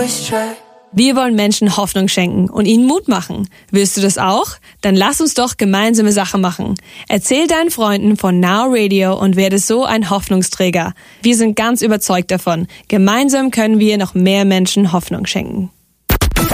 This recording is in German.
always try. Wir wollen Menschen Hoffnung schenken und ihnen Mut machen. Willst du das auch? Dann lass uns doch gemeinsame Sache machen. Erzähl deinen Freunden von Now Radio und werde so ein Hoffnungsträger. Wir sind ganz überzeugt davon. Gemeinsam können wir noch mehr Menschen Hoffnung schenken.